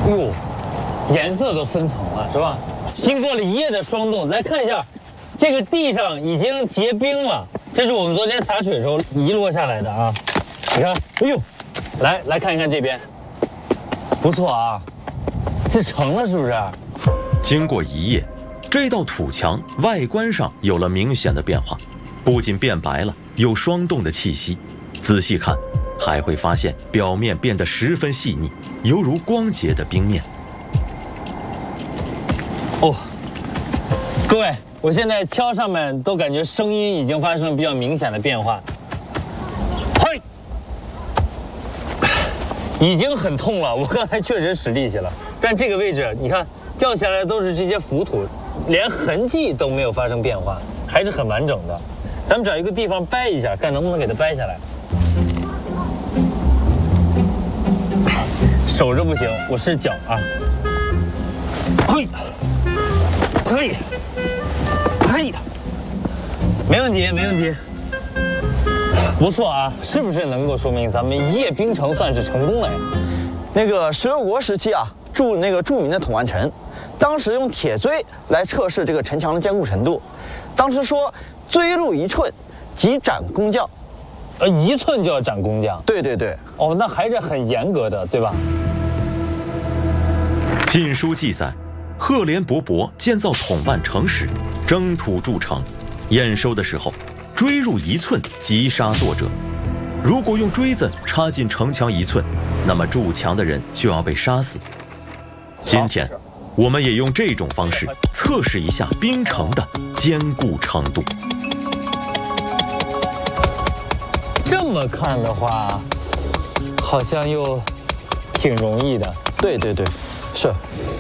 哟，颜色都分层了，是吧？经过了一夜的霜冻，来看一下，这个地上已经结冰了。这是我们昨天洒水的时候遗落下来的啊。你看，哎呦，来看一看这边，不错啊，这成了是不是？ 经过一夜，这道土墙外观上有了明显的变化，不仅变白了，有霜冻的气息。仔细看，还会发现表面变得十分细腻，犹如光洁的冰面。 哦，各位，我现在敲上面都感觉声音已经发生了比较明显的变化。嘿，已经很痛了，我刚才确实使力气了，但这个位置你看掉下来都是这些浮土，连痕迹都没有发生变化，还是很完整的。咱们找一个地方掰一下，看能不能给它掰下来。手着不行，我是脚啊。嘿，可以，嘿，没问题，没问题，不错啊，是不是能够说明咱们一夜冰城算是成功了呀？ 那个十六国时期啊，著名的统万城，当时用铁锥来测试这个城墙的坚固程度，当时说锥入1寸即斩工匠 ，1寸就要斩工匠？ 对对对。 哦，那还是很严格的，对吧？ 晋书记载，赫连勃勃建造统万城时，征土筑城，验收的时候，锥入1寸即杀作者。如果用锥子插进城墙1寸，那么筑墙的人就要被杀死。今天，我们也用这种方式测试一下冰城的坚固程度。 这么看的话，好像又挺容易的。 对对对，是。